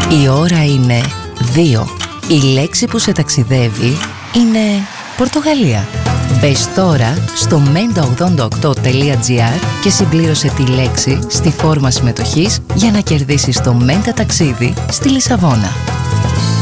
Η ώρα είναι 2. Η λέξη που σε ταξιδεύει είναι Πορτογαλία. Μπες τώρα στο menta88.gr και συμπλήρωσε τη λέξη στη φόρμα συμμετοχής για να κερδίσεις το Menta ταξίδι στη Λισαβόνα.